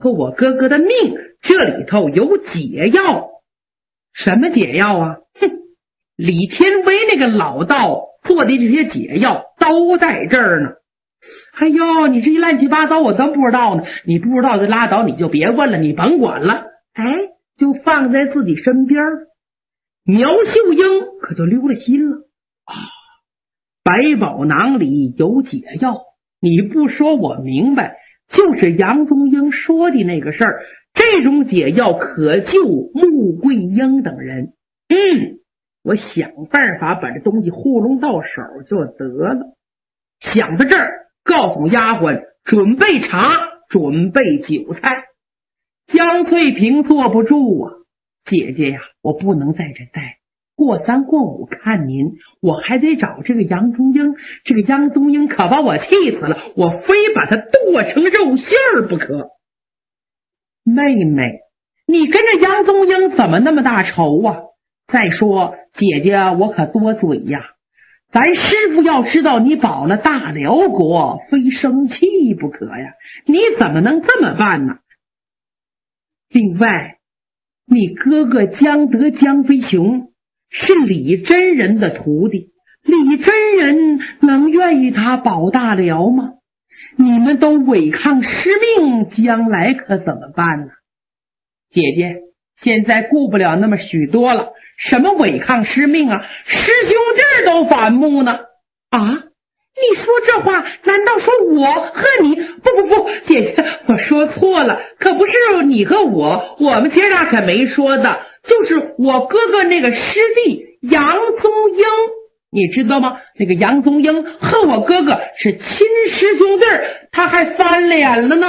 和我哥哥的命，这里头有解药。什么解药啊？哼，李天威那个老道做的这些解药都在这儿呢。哎呦，你这一乱七八糟我都不知道呢，你不知道就拉倒，你就别问了，你甭管了。哎，就放在自己身边。苗秀英可就溜了心了啊！百宝囊里有解药，你不说我明白，就是杨宗英说的那个事儿。这种解药可救穆桂英等人。我想办法把这东西糊弄到手就得了。想到这儿，告诉丫鬟准备茶，准备酒菜。江翠萍坐不住啊，姐姐呀，我不能在这待，过3过5看您，我还得找这个杨宗英。这个杨宗英可把我气死了，我非把他剁成肉馅儿不可。妹妹，你跟着杨宗英怎么那么大仇啊？再说姐姐我可多嘴呀，咱师傅要知道你保了大辽国，非生气不可呀，你怎么能这么办呢？另外，你哥哥江德江飞雄是李真人的徒弟，李真人能愿意他保大辽吗？你们都违抗师命，将来可怎么办呢？姐姐，现在顾不了那么许多了，什么违抗师命啊，师兄弟都反目呢。啊，你说这话难道说我和你？不，姐姐，我说错了，可不是你和我们姐俩可没说的，就是我哥哥那个师弟杨宗英，你知道吗？那个杨宗英和我哥哥是亲师兄弟，他还翻脸了呢。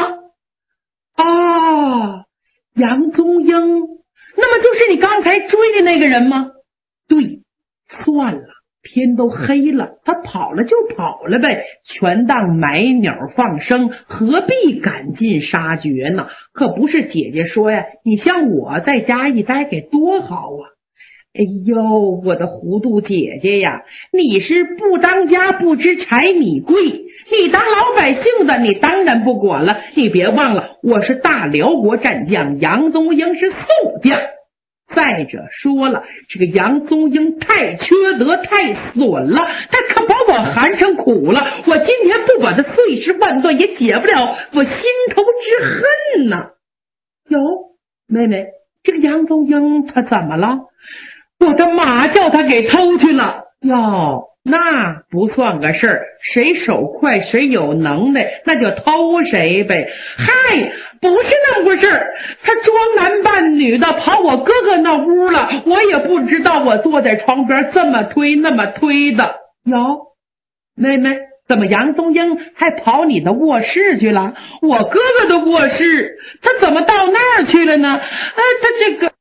哦，杨宗英，那么就是你刚才追的那个人吗？对，算了，天都黑了，他跑了就跑了呗，全当买鸟放生，何必赶尽杀绝呢？可不是姐姐说呀，你像我在家一待给多好啊。哎呦，我的糊涂姐姐呀，你是不当家不知柴米贵，你当老百姓的你当然不管了。你别忘了，我是大辽国战将，杨宗英是宋将。再者说了，这个杨宗英太缺德太损了，他可把我含成苦了，我今天不把他碎尸万段也解不了我心头之恨呢。哟，妹妹，这个杨宗英他怎么了？我的马叫他给偷去了。哟，那不算个事儿，谁手快谁有能耐，那就偷谁呗。嗨，不是那么回事儿，他装男扮女的跑我哥哥那屋了，我也不知道，我坐在床边这么推那么推的。哟，妹妹，怎么杨宗英还跑你的卧室去了？我哥哥的卧室，他怎么到那儿去了呢？他这个